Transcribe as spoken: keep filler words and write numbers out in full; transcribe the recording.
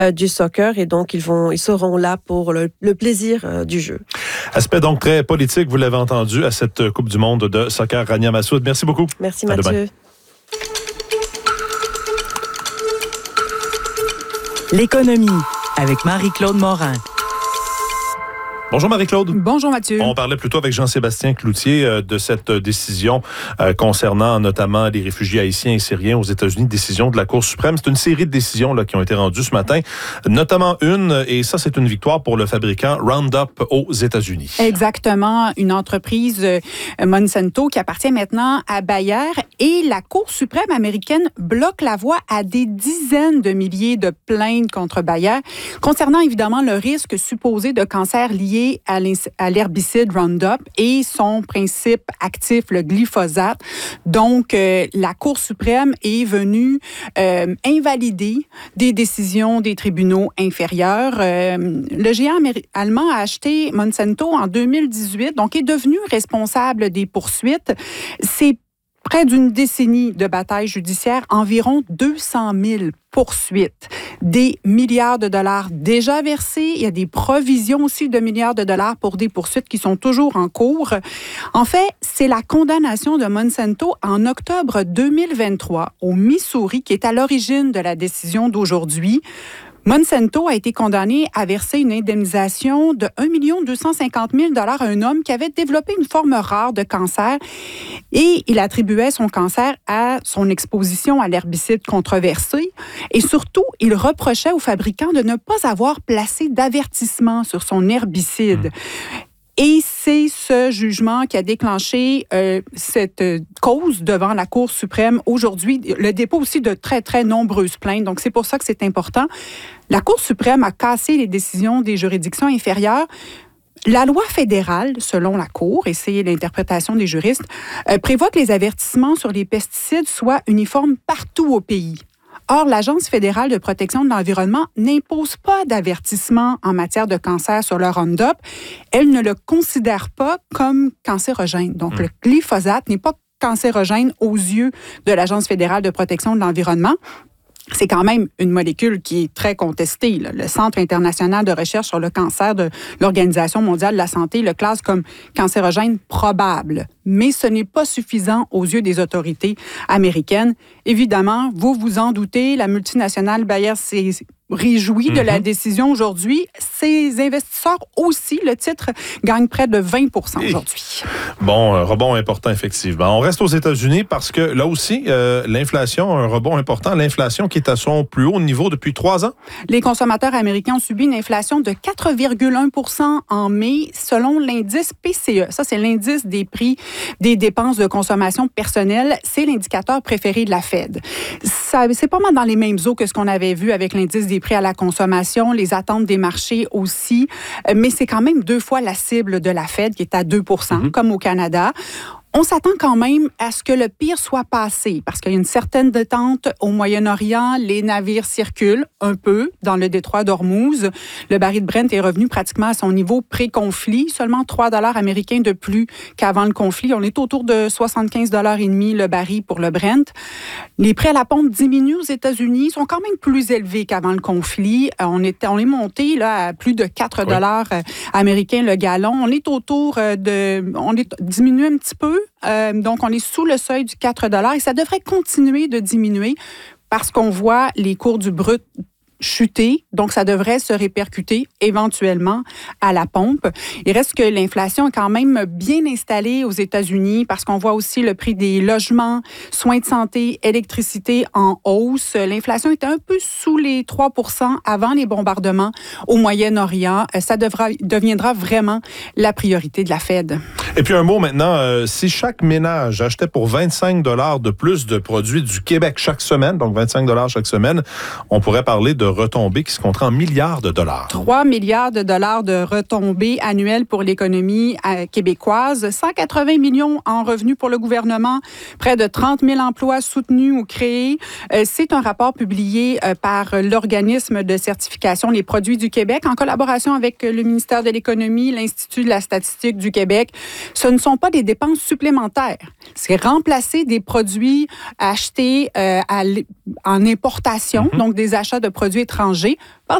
euh, du soccer et donc ils vont, ils seront là pour le, le plaisir euh, du jeu. Aspect donc très politique, vous l'avez entendu, à cette Coupe du monde de soccer. Rania Massoud, merci beaucoup. Merci Mathieu. L'économie avec Marie-Claude Morin. Bonjour Marie-Claude. Bonjour Mathieu. On parlait plutôt avec Jean-Sébastien Cloutier euh, de cette décision euh, concernant notamment les réfugiés haïtiens et syriens aux États-Unis, décision de la Cour suprême. C'est une série de décisions là, qui ont été rendues ce matin, notamment une, et ça c'est une victoire pour le fabricant Roundup aux États-Unis. Exactement, une entreprise euh, Monsanto qui appartient maintenant à Bayer et la Cour suprême américaine bloque la voie à des dizaines de milliers de plaintes contre Bayer concernant évidemment le risque supposé de cancer lié à l'herbicide Roundup et son principe actif, le glyphosate. Donc, euh, la Cour suprême est venue euh, invalider des décisions des tribunaux inférieurs. Euh, le géant améri- allemand a acheté Monsanto en deux mille dix-huit, donc est devenu responsable des poursuites. C'est près d'une décennie de bataille judiciaire, environ deux cent mille poursuites, des milliards de dollars déjà versés. Il y a des provisions aussi de milliards de dollars pour des poursuites qui sont toujours en cours. En fait, c'est la condamnation de Monsanto en octobre deux mille vingt-trois au Missouri qui est à l'origine de la décision d'aujourd'hui. Monsanto a été condamné à verser une indemnisation de un million deux cent cinquante mille dollars à un homme qui avait développé une forme rare de cancer et il attribuait son cancer à son exposition à l'herbicide controversé. Et surtout, il reprochait au fabricant de ne pas avoir placé d'avertissement sur son herbicide. Et c'est ce jugement qui a déclenché euh, cette cause devant la Cour suprême aujourd'hui, le dépôt aussi de très, très nombreuses plaintes. Donc, c'est pour ça que c'est important. La Cour suprême a cassé les décisions des juridictions inférieures. La loi fédérale, selon la Cour, et c'est l'interprétation des juristes, euh, prévoit que les avertissements sur les pesticides soient uniformes partout au pays. Or, l'Agence fédérale de protection de l'environnement n'impose pas d'avertissement en matière de cancer sur le Roundup. Elle ne le considère pas comme cancérogène. Donc, mmh. le glyphosate n'est pas cancérogène aux yeux de l'Agence fédérale de protection de l'environnement. C'est quand même une molécule qui est très contestée. Là. Le Centre international de recherche sur le cancer de l'Organisation mondiale de la santé le classe comme cancérogène probable. Mais ce n'est pas suffisant aux yeux des autorités américaines. Évidemment, vous vous en doutez, la multinationale Bayer s'est réjouie mm-hmm. de la décision aujourd'hui. Ces investisseurs aussi, le titre gagne près de vingt pour cent aujourd'hui. Bon, un rebond important, effectivement. On reste aux États-Unis parce que là aussi, euh, l'inflation, un rebond important, l'inflation qui est à son plus haut niveau depuis trois ans. Les consommateurs américains ont subi une inflation de quatre virgule un pour cent en mai, selon l'indice P C E. Ça, c'est l'indice des prix des dépenses de consommation personnelle. C'est l'indicateur préféré de la Fed. Ça, c'est pas mal dans les mêmes eaux que ce qu'on avait vu avec l'indice des prix à la consommation, les attentes des marchés aussi, mais c'est quand même deux fois la cible de la Fed qui est à deux pour cent, mm-hmm. comme au Canada. On s'attend quand même à ce que le pire soit passé parce qu'il y a une certaine détente au Moyen-Orient. Les navires circulent un peu dans le détroit d'Ormuz. Le baril de Brent est revenu pratiquement à son niveau pré-conflit. Seulement trois dollars américains de plus qu'avant le conflit. On est autour de soixante-quinze dollars et demi le baril pour le Brent. Les prix à la pompe diminuent aux États-Unis, sont quand même plus élevés qu'avant le conflit. On est, on est monté là, à plus de quatre dollars oui. américains le gallon. On est autour de... On est diminué un petit peu. Euh, donc, on est sous le seuil du quatre dollars et ça devrait continuer de diminuer parce qu'on voit les cours du brut chuter, donc ça devrait se répercuter éventuellement à la pompe. Il reste que l'inflation est quand même bien installée aux États-Unis parce qu'on voit aussi le prix des logements, soins de santé, électricité en hausse. L'inflation était un peu sous les trois pour cent avant les bombardements au Moyen-Orient. Ça devra, deviendra vraiment la priorité de la Fed. Et puis un mot maintenant, euh, si chaque ménage achetait pour vingt-cinq dollars de plus de produits du Québec chaque semaine, donc vingt-cinq dollars chaque semaine, on pourrait parler de retombées qui se compteraient en milliards de dollars. trois milliards de dollars de retombées annuelles pour l'économie euh, québécoise, cent quatre-vingts millions en revenus pour le gouvernement, près de trente mille emplois soutenus ou créés. Euh, c'est un rapport publié euh, par l'organisme de certification Les produits du Québec en collaboration avec le ministère de l'Économie, l'Institut de la statistique du Québec. Ce ne sont pas des dépenses supplémentaires. C'est remplacer des produits achetés euh, à, en importation, mm-hmm. donc des achats de produits étrangers, par